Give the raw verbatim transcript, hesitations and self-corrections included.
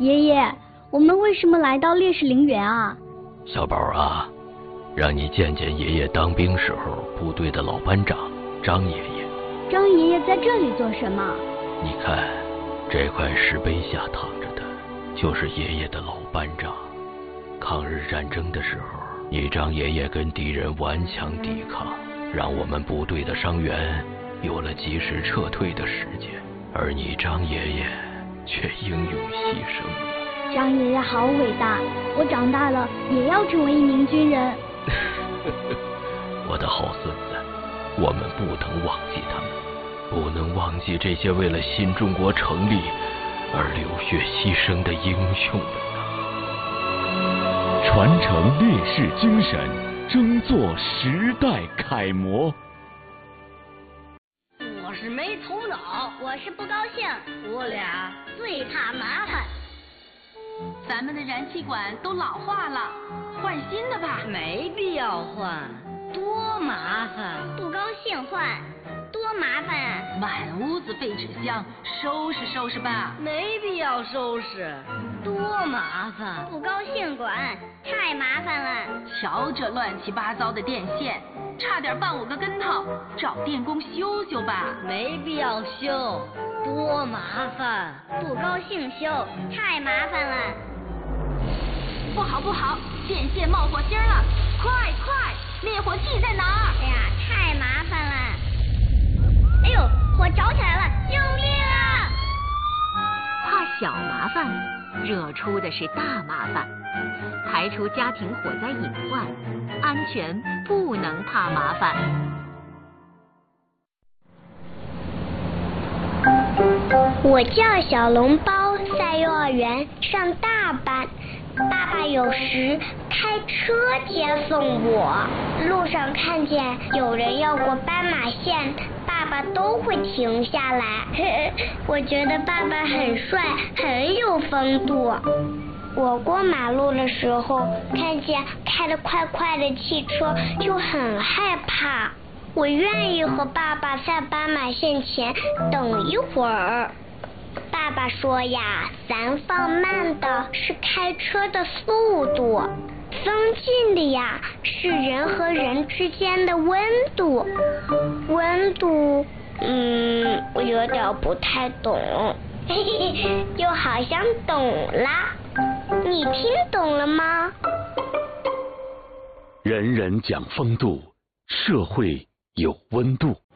爷爷，我们为什么来到烈士陵园啊？ 小宝啊，让你见见爷爷当兵时候部队的老班长张爷爷。 张爷爷在这里做什么？ 你看，这块石碑下躺着的，就是爷爷的老班长。抗日战争的时候，你张爷爷跟敌人顽强抵抗，让我们部队的伤员有了及时撤退的时间，而你张爷爷却英勇牺牲了。 张爷爷好伟大，我长大了也要成为一名军人。 我的好孙子，我们不能忘记他们，不能忘记这些为了新中国成立而流血牺牲的英雄们啊！传承烈士精神，争做时代楷模。 我是没头脑， 我是不高兴， 我俩最怕麻烦。 咱们的燃气管都老化了，换新的吧。 没必要换，多麻烦。 不高兴换，多麻烦啊！ 满屋子废纸箱，收拾收拾吧。 没必要收拾，多麻烦。 不高兴管，太麻烦了。 瞧这乱七八糟的电线，差点绊我个跟头，找电工修修吧。 没必要修，多麻烦。 不高兴修，太麻烦了。 不好不好，电线冒火星了！快快，灭火器在哪儿？ 哎呀，太麻烦了！哎呦，火着起来了，救命啊！ 怕小麻烦，惹出的是大麻烦。排除家庭火灾隐患，安全不能怕麻烦。 我叫小笼包，在幼儿园上大班。爸爸有时开车接送我，路上看见有人要过斑马线，爸爸都会停下来。我觉得爸爸很帅，很有风度。我过马路的时候，看见开得快快的汽车，就很害怕。我愿意和爸爸在斑马线前等一会儿。爸爸说呀，咱放慢的是开车的速度，放近的呀是人和人之间的温度。温度，嗯，我有点不太懂，嘿嘿，又好像懂啦。你听懂了吗？ 人人讲风度，社会有温度。